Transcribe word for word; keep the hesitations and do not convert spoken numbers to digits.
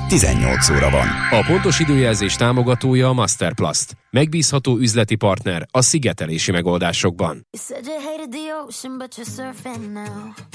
tizennyolc óra van. A pontos időjelzés támogatója a Masterplast. Megbízható üzleti partner a szigetelési megoldásokban.